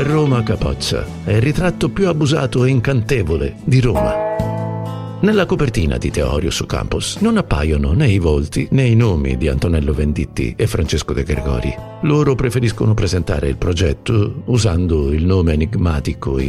Roma Capoccia è il ritratto più abusato e incantevole di Roma. Nella copertina di Theorius Campus non appaiono né i volti né i nomi di Antonello Venditti e Francesco De Gregori. Loro preferiscono presentare il progetto usando il nome enigmatico